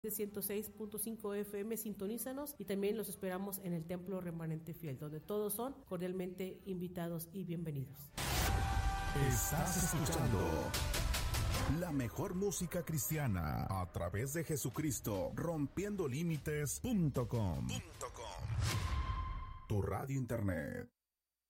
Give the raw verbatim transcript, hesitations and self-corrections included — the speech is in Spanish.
de ciento seis punto cinco F M, sintonízanos, y también los esperamos en el Templo Remanente Fiel, donde todos son cordialmente invitados y bienvenidos. Estás escuchando la mejor música cristiana a través de Jesucristo, rompiendo límites punto com. Tu radio internet.